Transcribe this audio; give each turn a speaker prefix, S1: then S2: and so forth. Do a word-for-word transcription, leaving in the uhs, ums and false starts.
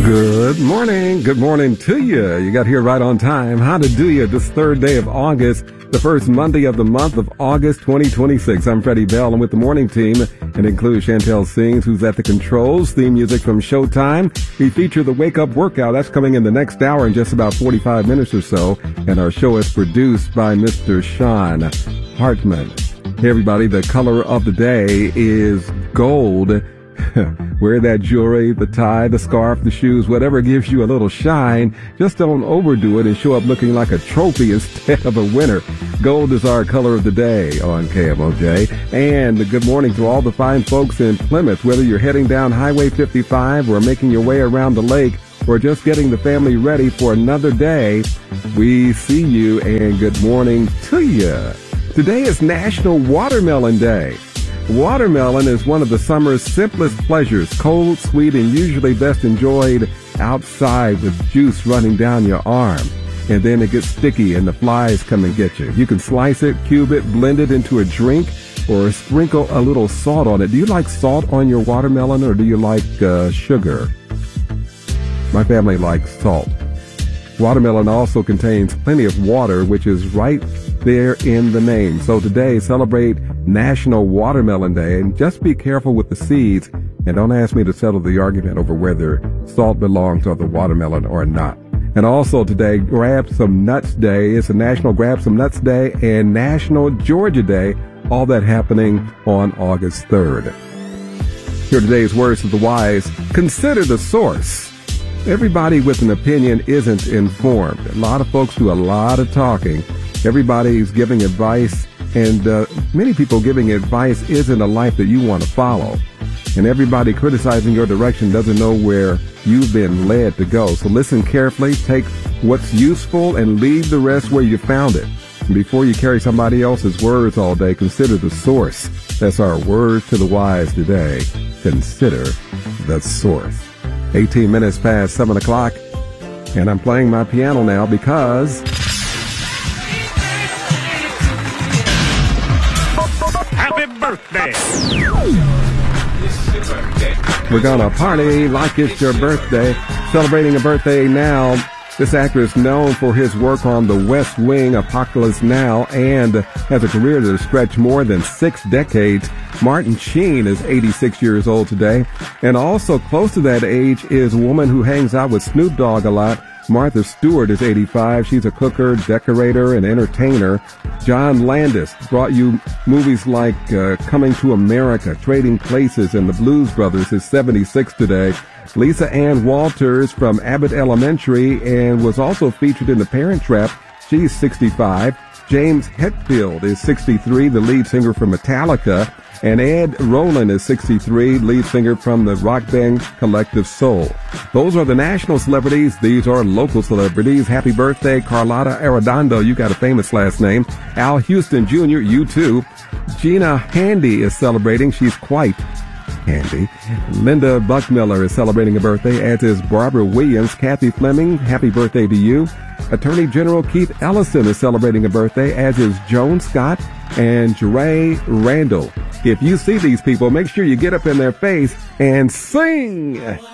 S1: Good morning. Good morning to you. You got here right on time. How to do you this third day of August, the first Monday of the month of August twenty twenty-six. I'm Freddie Bell, and with the morning team, it includes Chantel Sings, who's at the controls, theme music from Showtime. We feature the Wake Up Workout. That's coming in the next hour in just about forty-five minutes or so. And our show is produced by Mister Sean Hartman. Hey, everybody. The color of the day is gold. Wear that jewelry, the tie, the scarf, the shoes, whatever gives you a little shine. Just don't overdo it and show up looking like a trophy instead of a winner. Gold is our color of the day on K M O J. And good morning to all the fine folks in Plymouth, whether you're heading down Highway fifty-five or making your way around the lake or just getting the family ready for another day. We see you and good morning to you. Today is National Watermelon Day. Watermelon is one of the summer's simplest pleasures, cold, sweet, and usually best enjoyed outside with juice running down your arm. And then it gets sticky and the flies come and get you. You can slice it, cube it, blend it into a drink, or sprinkle a little salt on it. Do you like salt on your watermelon, or do you like uh, sugar? My family likes salt. Watermelon also contains plenty of water, which is right there in the name. So today, celebrate National Watermelon Day, and just be careful with the seeds, and don't ask me to settle the argument over whether salt belongs on the watermelon or not. And also today, Grab Some Nuts Day. It's a National Grab Some Nuts Day and National Georgia Day, all that happening on August third. Here are today's words of the wise. Consider the source. Everybody with an opinion isn't informed. A lot of folks do a lot of talking. Everybody's giving advice, and uh, many people giving advice isn't a life that you want to follow. And everybody criticizing your direction doesn't know where you've been led to go. So listen carefully, take what's useful, and leave the rest where you found it. And before you carry somebody else's words all day, consider the source. That's our word to the wise today. Consider the source. eighteen minutes past seven o'clock, and I'm playing my piano now because
S2: happy birthday!
S1: We're gonna party like it's your birthday. Celebrating a birthday now, this actor is known for his work on The West Wing, Apocalypse Now, and has a career that has stretched more than six decades. Martin Sheen is eighty-six years old today. And also close to that age is a woman who hangs out with Snoop Dogg a lot. Martha Stewart is eighty-five. She's a cooker, decorator, and entertainer. John Landis brought you movies like uh, Coming to America, Trading Places, and The Blues Brothers is seventy-six today. Lisa Ann Walters from Abbott Elementary and was also featured in The Parent Trap. She's sixty-five. James Hetfield is sixty-three, the lead singer from Metallica. And Ed Roland is sixty-three, lead singer from the rock band Collective Soul. Those are the national celebrities. These are local celebrities. Happy birthday, Carlotta Arredondo. You got a famous last name. Al Houston Junior, you too. Gina Handy is celebrating. She's quite handy. Linda Buckmiller is celebrating a birthday, as is Barbara Williams. Kathy Fleming, happy birthday to you. Attorney General Keith Ellison is celebrating a birthday, as is Joan Scott and Jeray Randall. If you see these people, make sure you get up in their face and sing.